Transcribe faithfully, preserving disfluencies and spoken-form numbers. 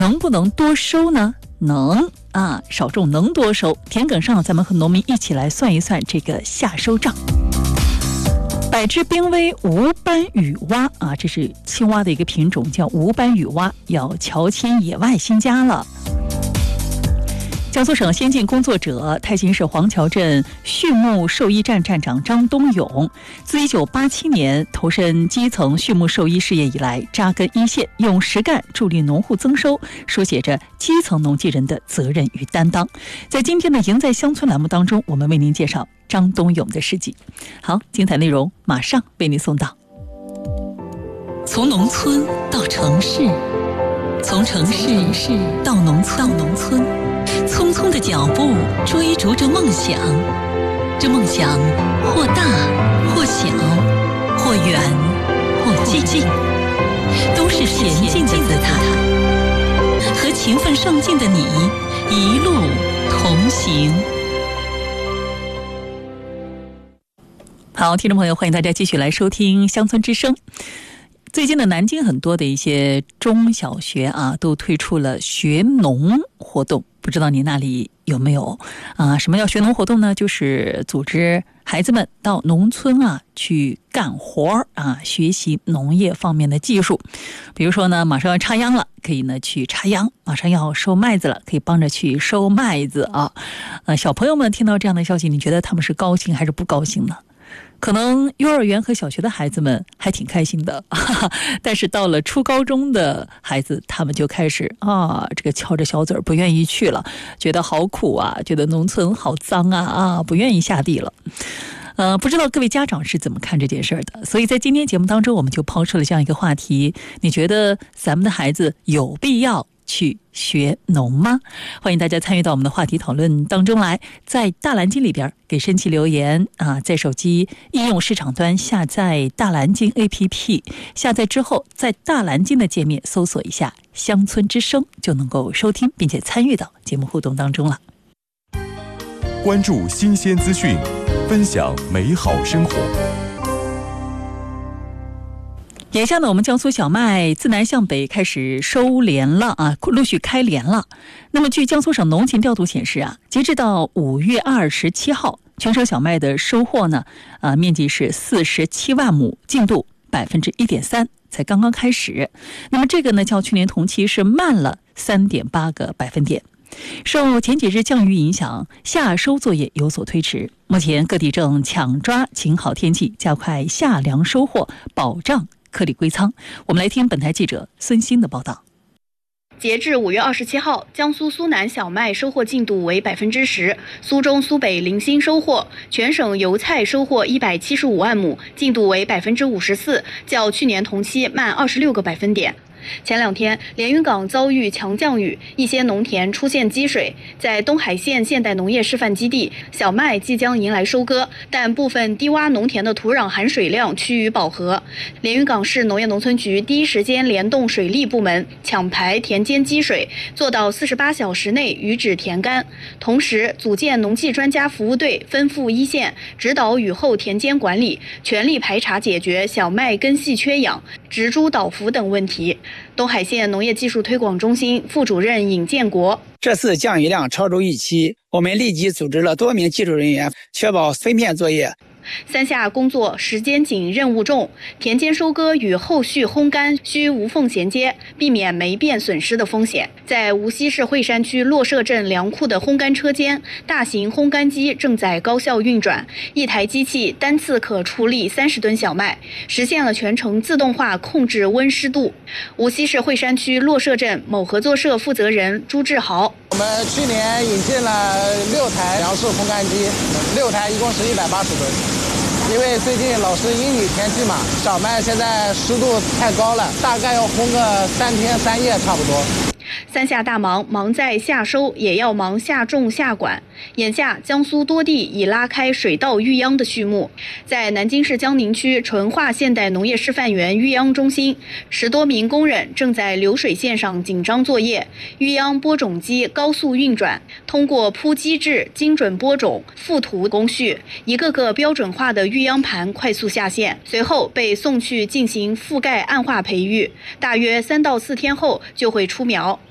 能不能多收呢？能啊，少种能多收。田埂上，咱们和农民一起来算一算这个夏收账。百只濒危无斑羽蛙啊，这是青蛙的一个品种，叫无斑羽蛙，要乔迁野外新家了。江苏省先进工作者、太行市黄桥镇畜牧兽医站站长张东勇，自一九八七年投身基层畜牧兽医事业以来，扎根一线，用实干助力农户增收，书写着基层农技人的责任与担当。在今天的赢在乡村栏目当中，我们为您介绍张东勇的事迹。好，精彩内容马上为您送到。从农村到城市，从城市到农村，到农村。匆匆的脚步追逐着梦想，这梦想或大或小，或远或近，都是前进的姿态。和勤奋上进的你一路同行。好，听众朋友，欢迎大家继续来收听乡村之声。最近的南京很多的一些中小学啊，都推出了学农活动，不知道你那里有没有啊？什么叫学农活动呢？就是组织孩子们到农村啊去干活啊，学习农业方面的技术。比如说呢，马上要插秧了，可以呢去插秧；马上要收麦子了，可以帮着去收麦子啊。呃，小朋友们听到这样的消息，你觉得他们是高兴还是不高兴呢？可能幼儿园和小学的孩子们还挺开心的，哈哈，但是到了初高中的孩子，他们就开始啊，这个翘着小嘴不愿意去了，觉得好苦啊，觉得农村好脏啊啊，不愿意下地了。呃，不知道各位家长是怎么看这件事儿的？所以在今天节目当中，我们就抛出了这样一个话题：你觉得咱们的孩子有必要去学农吗？欢迎大家参与到我们的话题讨论当中来，在大蓝鲸里边给申奇留言啊，在手机应用市场端下载大蓝鲸 A P P， 下载之后在大蓝鲸的界面搜索一下乡村之声，就能够收听并且参与到节目互动当中了。 关注新鲜资讯，分享美好生活。 眼下呢，我们江苏小麦自南向北开始收连了啊，陆续开连了。那么据江苏省农情调度显示啊，截至到五月二十七号，全省小麦的收获呢，啊，面积是四十七万亩，进度百分之一点三，才刚刚开始。那么这个呢，较去年同期是慢了三点八个百分点。受前几日降雨影响，夏收作业有所推迟。目前各地正抢抓晴好天气，加快夏粮收获，保障颗粒归仓。我们来听本台记者孙鑫的报道。 截至五月二十七号，江苏苏南小麦收获进度为百分之十，苏中、苏北零星收获。全省油菜收获一百七十五万亩，进度为百分之五十四，较去年同期慢二十六个百分点。前两天，连云港遭遇强降雨，一些农田出现积水。在东海县现代农业示范基地，小麦即将迎来收割，但部分低洼农田的土壤含水量趋于饱和。连云港市农业农村局第一时间联动水利部门，抢排田间积水，做到四十八小时内予止田干。同时，组建农技专家服务队，分赴一线，指导雨后田间管理，全力排查解决小麦根系缺氧、植株倒伏等问题。东海县农业技术推广中心副主任尹建国： 这次降雨量超出预期，我们立即组织了多名技术人员，确保分片作业。 三下工作时间紧，任务重，田间收割与后续烘干需无缝衔接，避免霉变损失的风险。在无锡市惠山区洛社镇粮库的烘干车间，大型烘干机正在高效运转，一台机器单次可处理三十吨小麦，实现了全程自动化控制温湿度。无锡市惠山区洛社镇某合作社负责人朱志豪： 我们去年引进了六台粮食烘干机，六台一共是一百八十吨。因为最近老是阴雨天气嘛，小麦现在湿度太高了，大概要烘个三天三夜差不多。 三下大忙，忙在夏收，也要忙夏种夏管。眼下，江苏多地已拉开水稻育秧的序幕。在南京市江宁区淳化现代农业示范园育秧中心，十多名工人正在流水线上紧张作业。育秧播种机高速运转，通过铺机制精准播种、覆土工序，一个个标准化的育秧盘快速下线，随后被送去进行覆盖暗化培育。大约三到四天后就会出苗。